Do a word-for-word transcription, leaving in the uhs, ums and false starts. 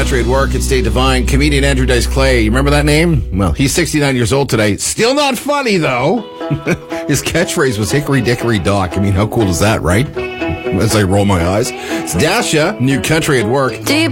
Country at Work. It's Dave Devine. Comedian Andrew Dice Clay. You remember that name? Well, he's sixty-nine years old today. Still not funny, though. His catchphrase was Hickory Dickory Dock. I mean, how cool is that, right? As I roll my eyes. It's Dasha, new Country at Work. Do you